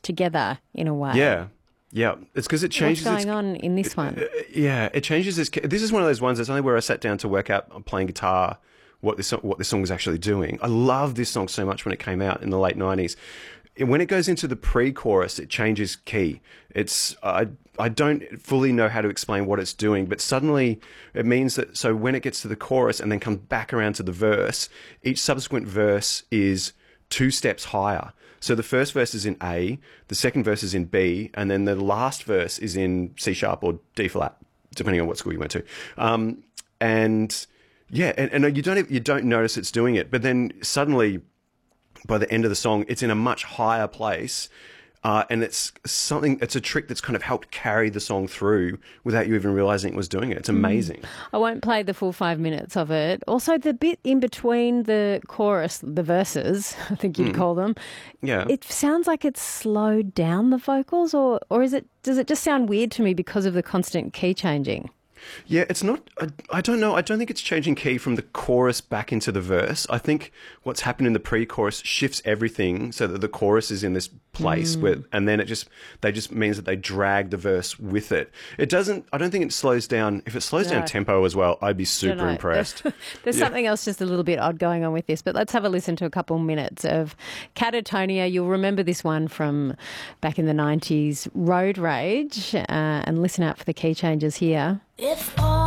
together in a way. Yeah. Yeah, it's because it changes. What's going on in this one? Yeah, it changes. This is one of those ones that's only where I sat down to work out playing guitar what this song was actually doing. I love this song so much when it came out in the late 90s. When it goes into the pre-chorus, it changes key. I don't fully know how to explain what it's doing, but suddenly it means that, so when it gets to the chorus and then comes back around to the verse, each subsequent verse is 2 steps higher. So the first verse is in A, the second verse is in B, and then the last verse is in C sharp or D flat, depending on what school you went to. And you don't notice it's doing it, but then suddenly by the end of the song, it's in a much higher place. And it's a trick that's kind of helped carry the song through without you even realizing it was doing it. It's amazing. I won't play the full 5 minutes of it. Also, the bit in between the chorus, the verses, I think you'd call them. Yeah. It sounds like it's slowed down the vocals, or does it just sound weird to me because of the constant key changing? Yeah, it's not. I don't know. I don't think it's changing key from the chorus back into the verse. I think what's happened in the pre-chorus shifts everything so that the chorus is in this place and then they just means that they drag the verse with it. It doesn't. I don't think it slows down. If it slows down tempo as well, I'd be super impressed. There's something else just a little bit odd going on with this, but let's have a listen to a couple minutes of Catatonia. You'll remember this one from back in the 90s, Road Rage, and listen out for the key changes here. If all